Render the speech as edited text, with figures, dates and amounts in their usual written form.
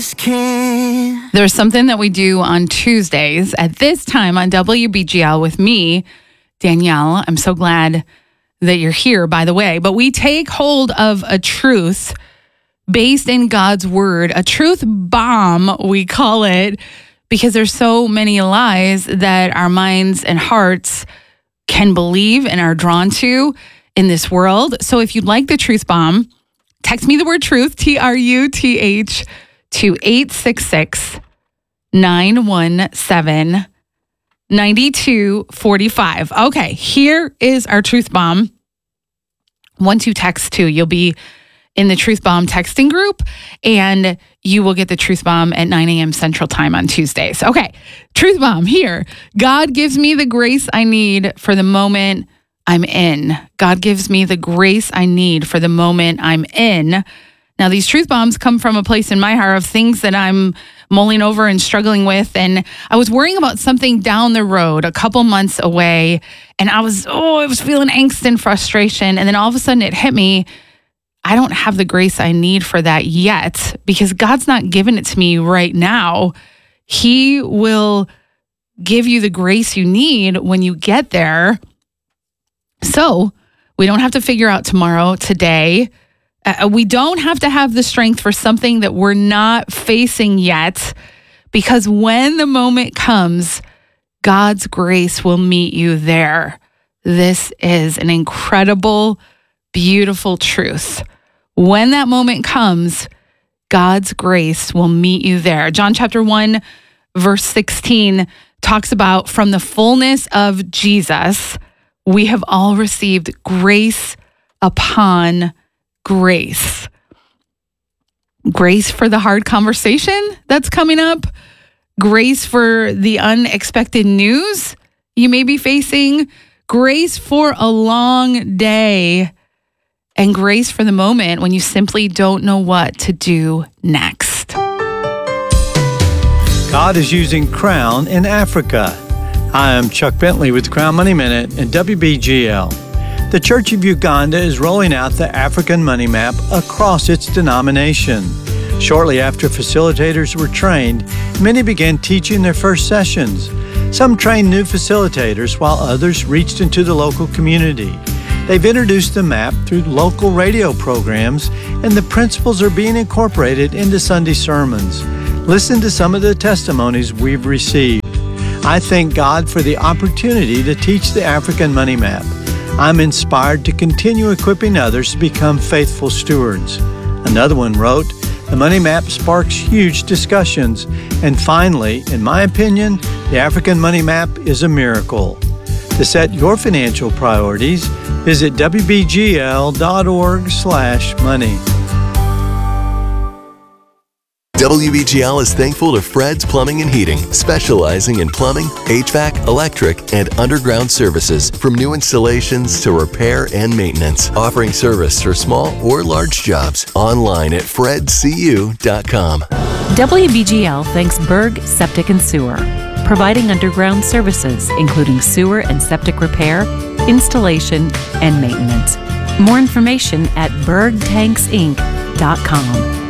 There's something that we do on Tuesdays at this time on WBGL with me, Danielle. I'm so glad that you're here, by the way. But we take hold of a truth based in God's word, a truth bomb, we call it, because there's so many lies that our minds and hearts can believe and are drawn to in this world. So if you'd like the truth bomb, text me the word truth, TRUTH, to 866-917-9245. Okay, here is our truth bomb. 12text2. You'll be in the Truth Bomb texting group, and you will get the Truth Bomb at 9 a.m. Central Time on Tuesdays. Okay, Truth Bomb here. God gives me the grace I need for the moment I'm in. God gives me the grace I need for the moment I'm in. Now, these truth bombs come from a place in my heart of things that I'm mulling over and struggling with. And I was worrying about something down the road, a couple months away. And I was feeling angst and frustration. And then all of a sudden it hit me. I don't have the grace I need for that yet because God's not giving it to me right now. He will give you the grace you need when you get there. So we don't have to figure out tomorrow, today. We don't have to have the strength for something that we're not facing yet, because when the moment comes, God's grace will meet you there. This is an incredible, beautiful truth. When that moment comes, God's grace will meet you there. John chapter 1, verse 16 talks about from the fullness of Jesus, we have all received grace upon grace. Grace for the hard conversation that's coming up. Grace for the unexpected news you may be facing. Grace for a long day. And grace for the moment when you simply don't know what to do next. God is using Crown in Africa. Hi, I'm Chuck Bentley with Crown Money Minute and WBGL. The Church of Uganda is rolling out the African Money Map across its denomination. Shortly after facilitators were trained, many began teaching their first sessions. Some trained new facilitators, while others reached into the local community. They've introduced the map through local radio programs, and the principles are being incorporated into Sunday sermons. Listen to some of the testimonies we've received. I thank God for the opportunity to teach the African Money Map. I'm inspired to continue equipping others to become faithful stewards. Another one wrote, the Money Map sparks huge discussions. And finally, in my opinion, the African Money Map is a miracle. To set your financial priorities, visit wbgl.org/money. WBGL is thankful to Fred's Plumbing and Heating, specializing in plumbing, HVAC, electric, and underground services, from new installations to repair and maintenance, offering service for small or large jobs. Online at fredcu.com. WBGL thanks Berg Septic and Sewer, providing underground services, including sewer and septic repair, installation, and maintenance. More information at bergtanksinc.com.